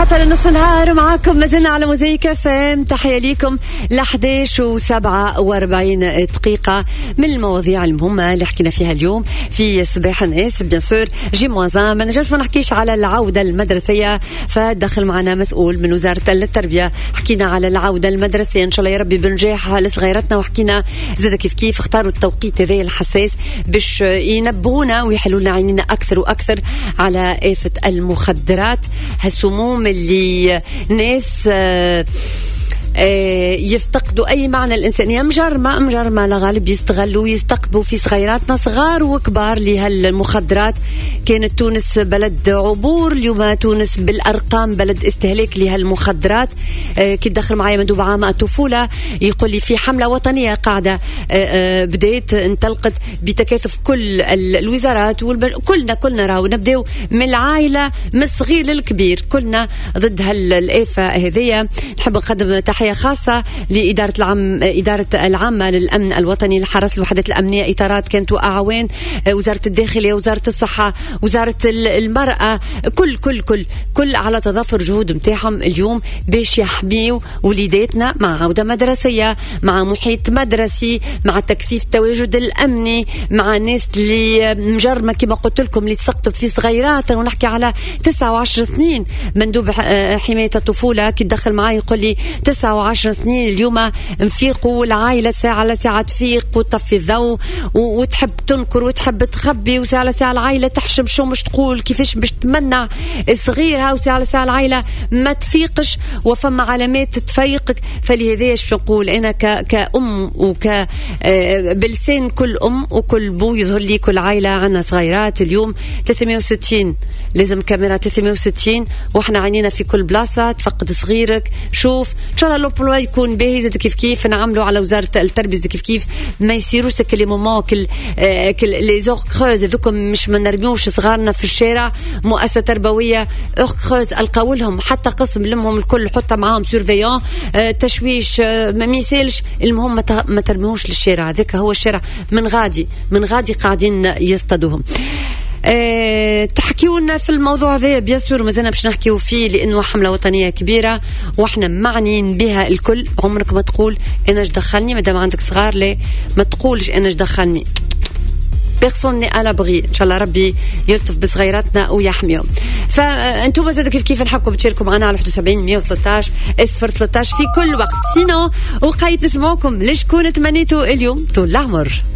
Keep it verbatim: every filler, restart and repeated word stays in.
ثلاثة لنص نهار معاكم مازلنا على موزايك اف ام. تحية ليكم لحداش وسبعة واربعين دقيقة من المواضيع المهمة اللي حكينا فيها اليوم في صباح الناس. بيان سور جي موازان ما نجمش ما نحكيش على العودة المدرسية، فدخل معنا مسؤول من وزارة التربية. حكينا على العودة المدرسية إن شاء الله يا ربي بنجاح لصغيراتنا، وحكينا زاد كيف كيف اختاروا التوقيت هذا الحساس باش ينبهونا ويحلوا لنا عينينا أكثر وأكثر على آفة المخدرات، هالسموم اللي ناس آه يفتقدوا أي معنى الإنسانية. مجرمة مجرمة لغالب يستغلوا يستقبوا في صغيراتنا صغار وكبار لهالمخدرات. كانت تونس بلد عبور، اليوم تونس بالأرقام بلد استهلاك لهالمخدرات. كي تدخل معايا مندوب عام الطفولة يقول لي في حملة وطنية قاعدة بدأت انطلقت بتكاتف كل الوزارات والبل... كلنا كلنا راهو نبداو من العائلة من الصغير للكبير كلنا ضد هالآفة هذية. نحب نقدم تحية خاصة لإدارة العام إدارة العامة للأمن الوطني لحرس الوحدات الأمنية إطارات كانت أعوان، وزارة الداخلية، وزارة الصحة، وزارة المرأة، كل كل كل كل على تضافر جهود متاعهم اليوم باش يحميوا وليداتنا مع عودة مدرسية، مع محيط مدرسي، مع تكثيف التواجد الأمني، مع ناس اللي مجرمة كما قلت لكم اللي تسقطوا في صغيرات. ونحكي على تسعة وعشر سنين. مندوب حماية الطفولة كي تدخل معي يقول لي تسعة وعشر سنين اليوم نفيقوا العائلة ساعة لساعة تفيق وتطفي الضوء وتحب تنكر وتحب تخبي، وساعة لساعة العائلة تحشم شو مش تقول كيفاش باش تمنع صغيرها، وساعة لساعة العائلة ما تفيقش وفما علامات تفيقك. فلهذا شو نقول أنا ك كأم وك بلسان كل أم وكل بو يظهر لي كل عائلة عنا صغيرات اليوم ثلاثمية وستين لازم كاميرا ثلاثمية وستين وإحنا عينينا في كل بلاصة. تفقد صغيرك شوف إن شاء الله لوبلوا يكون باهي زاد كيف كيف نعملوا على وزارة التربية زاد كيف كيف ما يصيروش كل مومون كل آه كل لي زوغ كروز هذوكم مش ما نرميوش صغارنا في الشارع. مؤسسة تربوية اوغ كروز القاو لهم حتى قسم لهم الكل حتى معاهم سيرفيون آه تشويش آه ما يسالش المهم ما ترميوش للشارع. هذاك هو الشارع من غادي من غادي قاعدين يصطادوهم. أه تحكيونا في الموضوع ذا بيسور مازلنا باش نحكيو فيه لأنه حملة وطنية كبيرة وإحنا معنيين بها الكل. عمرك ما تقول أنا اش دخلني مادام عندك صغار، لا ما تقولش أنا اش دخلني. بيرسون ني على بغي إن شاء الله ربي يلطف بصغيراتنا ويحميهم. فأنتم زاد كيف كيف نحبكم تشاركوا معنا على واحد وسبعين مية وثلاثة عشر صفر ثلاثة عشر في كل وقت. سينو وقايت نسمعوكم لشكون تمنيتوا اليوم طول العمر.